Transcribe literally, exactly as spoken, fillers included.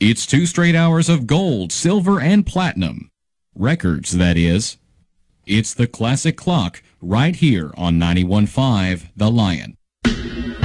It's two straight hours of gold, silver, and platinum. Records, that is. It's the classic clock right here on ninety-one point five The Lion.